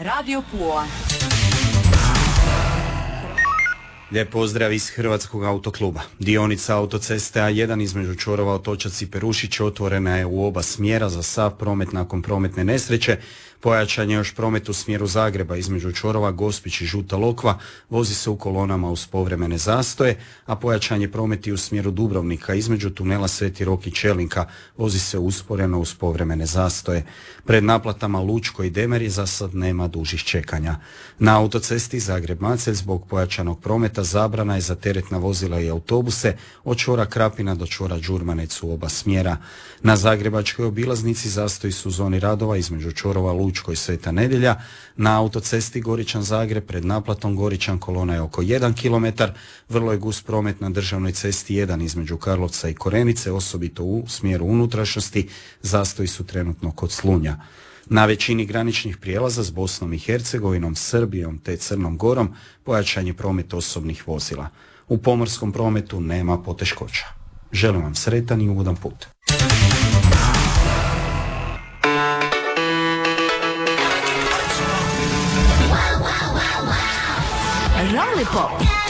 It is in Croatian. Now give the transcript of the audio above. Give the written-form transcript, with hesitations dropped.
Radio Pula. Lijep pozdrav iz Hrvatskog autokluba. Dionica autoceste A1 između čvorova Otočac i Perušić otvorena je u oba smjera za sav promet nakon prometne nesreće. Pojačan je još promet u smjeru Zagreba između čvorova Gospić i Žuta Lokva, vozi se u kolonama uz povremene zastoje, a pojačan je promet i u smjeru Dubrovnika između tunela Sveti Rok i Čelinka, vozi se usporeno uz povremene zastoje. Pred naplatama Lučko i Demeri za sad nema dužih čekanja. Na autocesti Zagreb-Macelj zbog pojačanog prometa zabrana je za teretna vozila i autobuse od čvora Krapina do čvora Đurmanec u oba smjera. Na zagrebačkoj obilaznici zastoji su u zoni radova između čvorova Lučko i Sveta Nedjelja. Na autocesti Goričan-Zagreb pred naplatom Goričan kolona je oko 1 km. Vrlo je gust promet na državnoj cesti 1 između Karlovca i Korenice, osobito u smjeru unutrašnjosti. Zastoji su trenutno kod Slunja. Na većini graničnih prijelaza s Bosnom i Hercegovinom, Srbijom te Crnom Gorom pojačan je promet osobnih vozila. U pomorskom prometu nema poteškoća. Želim vam sretan i ugodan put. Lollipop.